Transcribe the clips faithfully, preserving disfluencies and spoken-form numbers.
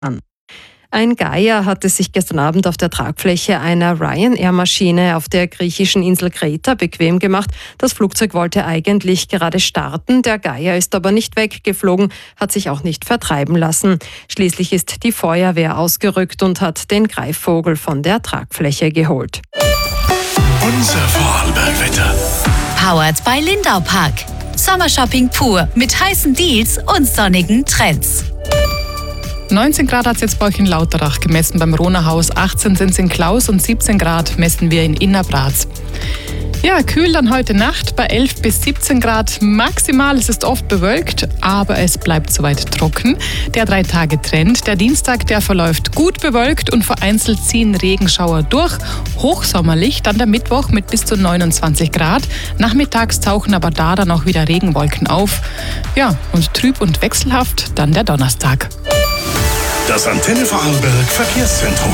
an. Ein Geier hatte sich gestern Abend auf der Tragfläche einer Ryanair-Maschine auf der griechischen Insel Kreta bequem gemacht. Das Flugzeug wollte eigentlich gerade starten, der Geier ist aber nicht weggeflogen, hat sich auch nicht vertreiben lassen. Schließlich ist die Feuerwehr ausgerückt und hat den Greifvogel von der Tragfläche geholt. Unser Vorarlbergwetter. Powered by Lindau Park. Sommershopping pur mit heißen Deals und sonnigen Trends. neunzehn Grad hat es jetzt bei euch in Lauterach gemessen beim Rohnerhaus, achtzehn sind es in Klaus und siebzehn Grad messen wir in Innerbraz. Ja, kühl dann heute Nacht bei elf bis siebzehn Grad maximal. Es ist oft bewölkt, aber es bleibt soweit trocken. Der Drei-Tage-Trend, der Dienstag, der verläuft gut bewölkt und vereinzelt ziehen Regenschauer durch. Hochsommerlich dann der Mittwoch mit bis zu neunundzwanzig Grad. Nachmittags tauchen aber da dann auch wieder Regenwolken auf. Ja, und trüb und wechselhaft dann der Donnerstag. Das Antenne Vorarlberg Verkehrszentrum.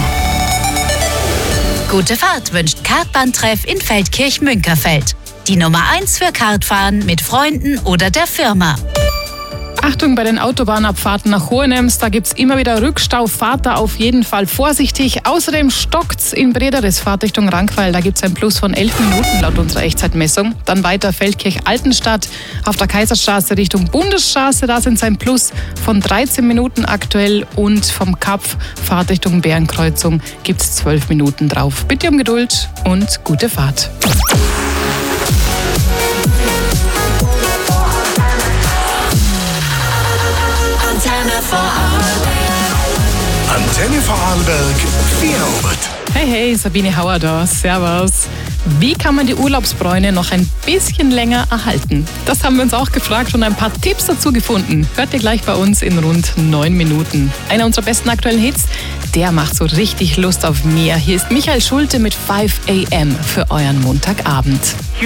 Gute Fahrt wünscht Kartbahntreff in Feldkirch-Münkerfeld. Die Nummer eins für Kartfahren mit Freunden oder der Firma. Achtung bei den Autobahnabfahrten nach Hohenems, da gibt es immer wieder Rückstau, fahrt da auf jeden Fall vorsichtig. Außerdem stockt's in Brederis, Fahrt Richtung Rankweil, da gibt es ein Plus von elf Minuten laut unserer Echtzeitmessung. Dann weiter Feldkirch-Altenstadt, auf der Kaiserstraße Richtung Bundesstraße, da sind es ein Plus von dreizehn Minuten aktuell und vom Kapf, Fahrt Richtung Bärenkreuzung, gibt es zwölf Minuten drauf. Bitte um Geduld und gute Fahrt. Antenne Vorarlberg, Vierobert. Hey, hey, Sabine Hauer da, servus. Wie kann man die Urlaubsbräune noch ein bisschen länger erhalten? Das haben wir uns auch gefragt und ein paar Tipps dazu gefunden. Hört ihr gleich bei uns in rund neun Minuten. Einer unserer besten aktuellen Hits, der macht so richtig Lust auf mehr. Hier ist Michael Schulte mit five a m für euren Montagabend.